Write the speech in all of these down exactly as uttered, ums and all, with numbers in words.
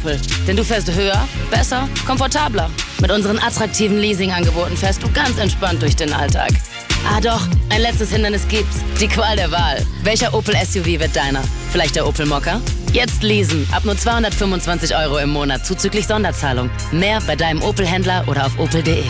Opel. Denn du fährst höher, besser, komfortabler. Mit unseren attraktiven Leasingangeboten fährst du ganz entspannt durch den Alltag. Ah doch, ein letztes Hindernis gibt's. Die Qual der Wahl. Welcher Opel S U V wird deiner? Vielleicht der Opel Mokka? Jetzt leasen. Ab nur zweihundertfünfundzwanzig Euro im Monat zuzüglich Sonderzahlung. Mehr bei deinem Opel-Händler oder auf opel punkt de.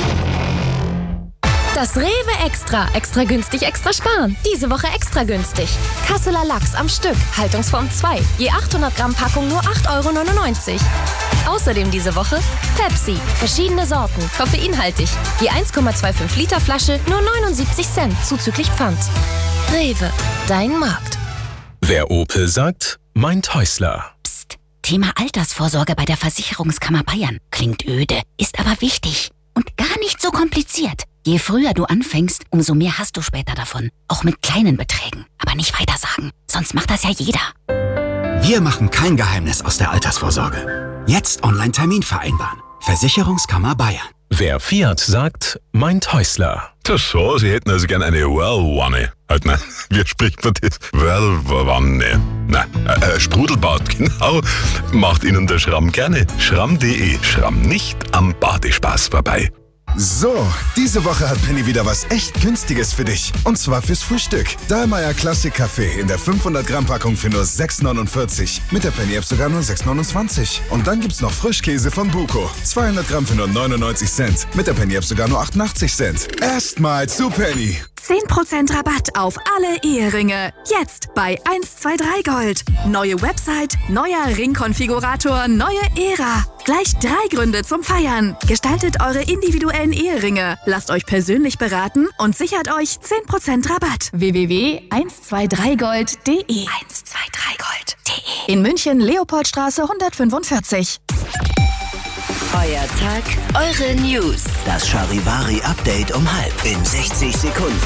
Das Rewe Extra. Extra günstig, extra sparen. Diese Woche extra günstig. Kasseler Lachs am Stück. Haltungsform zwei. Je achthundert Gramm Packung nur acht Euro neunundneunzig. Außerdem diese Woche Pepsi. Verschiedene Sorten. Koffeinhaltig. Je eins Komma fünfundzwanzig Liter Flasche nur neunundsiebzig Cent zuzüglich Pfand. Rewe. Dein Markt. Wer Opel sagt, meint Häusler. Psst. Thema Altersvorsorge bei der Versicherungskammer Bayern. Klingt öde, ist aber wichtig. Und gar nicht so kompliziert. Je früher du anfängst, umso mehr hast du später davon. Auch mit kleinen Beträgen. Aber nicht weitersagen, sonst macht das ja jeder. Wir machen kein Geheimnis aus der Altersvorsorge. Jetzt Online-Termin vereinbaren. Versicherungskammer Bayern. Wer Fiat sagt, meint Häusler. Das so, Sie hätten also gerne eine Whirlwanne. Halt, nein, wie spricht man das? Whirlwanne. Nein, äh, Sprudelbad, genau. Macht Ihnen der Schramm gerne. Schramm punkt de. Schramm nicht am Badespaß vorbei. So, diese Woche hat Penny wieder was echt Günstiges für dich. Und zwar fürs Frühstück. Dahlmeier Classic Kaffee in der fünfhundert Gramm Packung für nur sechs neunundvierzig. Mit der Penny-App sogar nur sechs neunundzwanzig. Und dann gibt's noch Frischkäse von Buko. zweihundert Gramm für nur neunundneunzig Cent. Mit der Penny-App sogar nur achtundachtzig Cent. Erstmal zu Penny. zehn Prozent Rabatt auf alle Eheringe. Jetzt bei eins zwei drei Gold. Neue Website, neuer Ringkonfigurator, neue Ära. Gleich drei Gründe zum Feiern. Gestaltet eure individuellen Eheringe. Lasst euch persönlich beraten und sichert euch zehn Prozent Rabatt. w w w punkt eins zwei drei gold punkt de eins zwei drei gold punkt de. In München, Leopoldstraße hundertfünfundvierzig. Euer Tag, eure News. Das Charivari-Update um halb in sechzig Sekunden.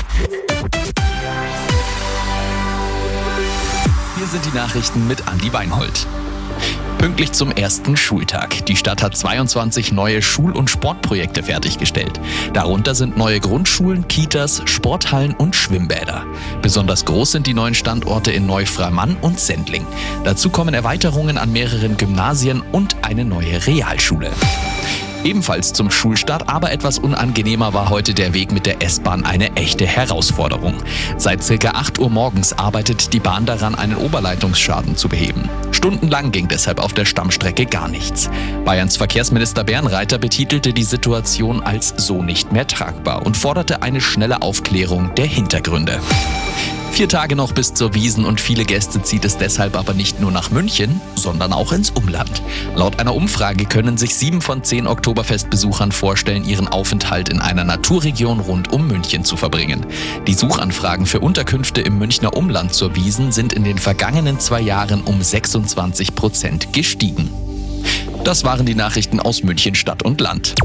Hier sind die Nachrichten mit Andi Weinhold. Pünktlich zum ersten Schultag. Die Stadt hat zweiundzwanzig neue Schul- und Sportprojekte fertiggestellt. Darunter sind neue Grundschulen, Kitas, Sporthallen und Schwimmbäder. Besonders groß sind die neuen Standorte in Neufreimann und Sendling. Dazu kommen Erweiterungen an mehreren Gymnasien und eine neue Realschule. Ebenfalls zum Schulstart, aber etwas unangenehmer war heute der Weg mit der S-Bahn eine echte Herausforderung. Seit circa acht Uhr morgens arbeitet die Bahn daran, einen Oberleitungsschaden zu beheben. Stundenlang ging deshalb auf der Stammstrecke gar nichts. Bayerns Verkehrsminister Bernreiter betitelte die Situation als so nicht mehr tragbar und forderte eine schnelle Aufklärung der Hintergründe. Vier Tage noch bis zur Wiesn und viele Gäste zieht es deshalb aber nicht nur nach München, sondern auch ins Umland. Laut einer Umfrage können sich sieben von zehn Oktoberfestbesuchern vorstellen, ihren Aufenthalt in einer Naturregion rund um München zu verbringen. Die Suchanfragen für Unterkünfte im Münchner Umland zur Wiesn sind in den vergangenen zwei Jahren um sechsundzwanzig Prozent gestiegen. Das waren die Nachrichten aus München Stadt und Land.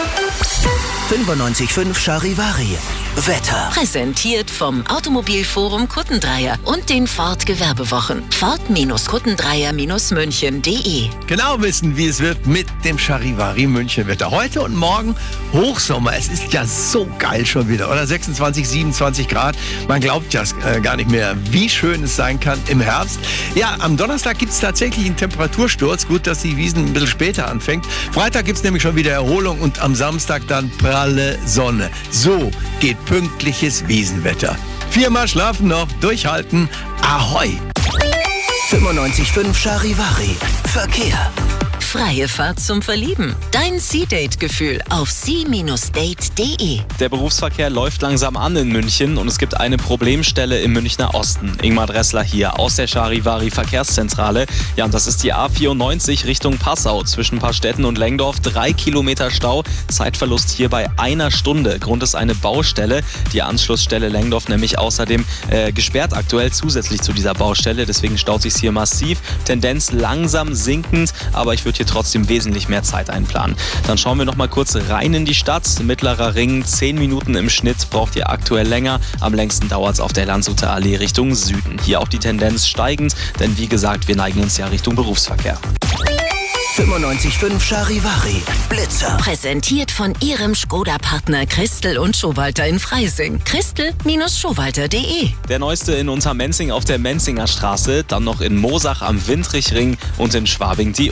fünfundneunzig Komma fünf Charivari. Wetter. Präsentiert vom Automobilforum Kuttendreier und den Ford Gewerbewochen. Ford-Kuttendreier München punkt de. Genau wissen, wie es wird mit dem Charivari München Wetter. Heute und morgen Hochsommer. Es ist ja so geil schon wieder, oder? sechsundzwanzig, siebenundzwanzig Grad. Man glaubt ja äh, gar nicht mehr, wie schön es sein kann im Herbst. Ja, am Donnerstag gibt es tatsächlich einen Temperatursturz. Gut, dass die Wiesn ein bisschen später anfängt. Freitag gibt es nämlich schon wieder Erholung und am Samstag dann pralle Sonne. So geht pünktliches Wiesenwetter. Viermal schlafen noch, durchhalten. Ahoi! fünfundneunzig Komma fünf Charivari. Verkehr. Freie Fahrt zum Verlieben. Dein Sea-Date-Gefühl auf sea date punkt de. Der Berufsverkehr läuft langsam an in München und es gibt eine Problemstelle im Münchner Osten. Ingmar Dressler hier aus der Charivari Verkehrszentrale. Ja, und das ist die A vierundneunzig Richtung Passau zwischen Paarstetten und Lengdorf. Drei Kilometer Stau, Zeitverlust hier bei einer Stunde. Grund ist eine Baustelle. Die Anschlussstelle Lengdorf nämlich außerdem äh, gesperrt aktuell zusätzlich zu dieser Baustelle. Deswegen staut sich hier massiv. Tendenz langsam sinkend, aber ich würde hier trotzdem wesentlich mehr Zeit einplanen. Dann schauen wir noch mal kurz rein in die Stadt. Mittlerer Ring, zehn Minuten im Schnitt, braucht ihr aktuell länger. Am längsten dauert es auf der Landshuter Allee Richtung Süden. Hier auch die Tendenz steigend, denn wie gesagt, wir neigen uns ja Richtung Berufsverkehr. fünfundneunzig Komma fünf Charivari. Blitzer. Präsentiert von ihrem Skoda-Partner Christel und Schowalter in Freising. Christel Schowalter punkt de. Der neueste in Untermenzing auf der Menzinger Straße, dann noch in Moosach am Windrichring und in Schwabing die